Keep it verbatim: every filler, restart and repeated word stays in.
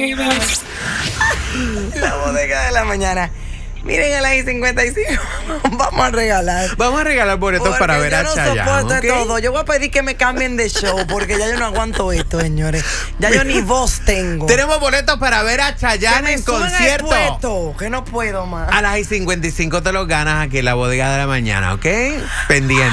Bienvenidos. La bodega de la mañana. Miren a las I cincuenta y cinco. Vamos a regalar. Vamos a regalar boletos Porque para ver yo a no Chayanne. soporto ¿Okay? todo. Yo voy a pedir que me cambien de show porque ya yo no aguanto esto, señores. Ya yo ni voz tengo. Tenemos boletos para ver a que Chayanne me en suban al concierto. puesto, que no puedo más. A las I cincuenta y cinco te los ganas aquí en la bodega de la mañana, ¿ok? Pendiente.